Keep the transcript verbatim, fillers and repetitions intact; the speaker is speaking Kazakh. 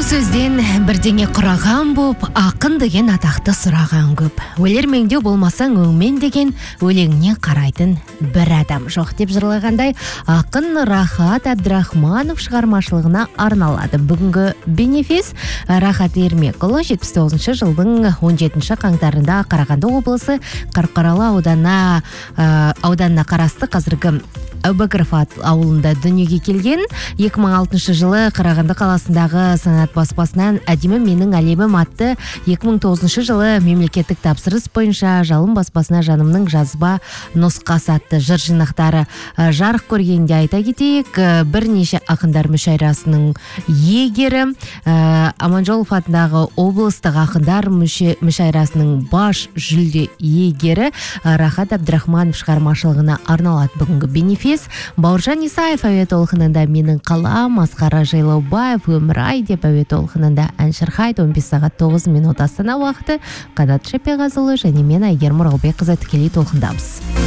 сөзден бірдеңе құраған боп, ақын деген атақты сұраған көп. Өлермеңдеу болмасаң өңмен деген өлеңіне қарайтын бір адам жоқ деп жырлағандай, ақын Рахат Әбдірахманов шығармашылығына арналады. Бүгінгі бенефис Рахат Ермекұлы жетпіс тоғызыншы жылдың он жетінші қаңтарында Қарағанды облысы Қарқаралы ауданы ауданына қарасты қазіргі Әубәкіров ауылында дүниеге келген. екі мың алтыншы жылы Қарағанды қаласындағы Санат баспасынан Әдемі менің әлемім атты, екі мың тоғызыншы жылы мемлекеттік тапсырыс бойынша Жалын баспасына жанымның жазба нұсқасы атты жыр жинақтары жарық көргенде айта кетейік. Бірнеше ақындар мүшәйрасының иегері, Аманжолов атындағы облыстық ақындар мүшәйрасының баш жүлде иегері Рахат Әбдірахманов шығармашылығына арналады бүгінгі бенефис. Бауыржан Исаев әуе толқынында менің қалам, Асқар Жайлаубаев өмір-ай деп әуе толқынында ән шырқайды. он бес сағат тоғыз минут Астана уақыты. Қанат Шапеғазұлы және мен Айгерім Оралбекқызы тікелей толқындамыз.